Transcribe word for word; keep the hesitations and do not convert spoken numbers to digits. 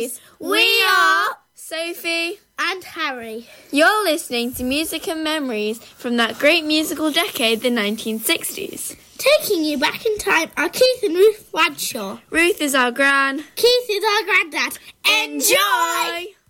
Memories. We are Sophie and Harry. You're listening to Music and Memories from that great musical decade, the nineteen sixties. Taking you back in time are Keith and Ruth Bradshaw. Ruth is our gran. Keith is our granddad. Enjoy!